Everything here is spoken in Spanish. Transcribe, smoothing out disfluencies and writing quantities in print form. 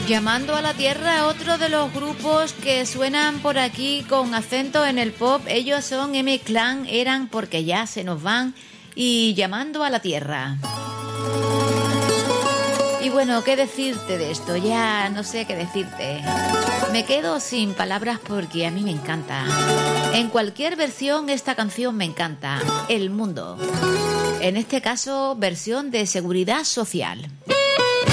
Llamando a la Tierra, otro de los grupos que suenan por aquí con acento en el pop. Ellos son M-Clan, eran porque ya se nos van, y Llamando a la Tierra. Y bueno, ¿qué decirte de esto? Ya no sé qué decirte. Me quedo sin palabras porque a mí me encanta. En cualquier versión esta canción me encanta. El Mundo. En este caso, versión de Seguridad Social.